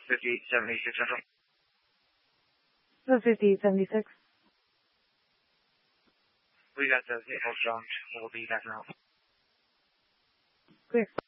5876 Central. 5876. We got the vehicle junked. We'll be back around. Clear.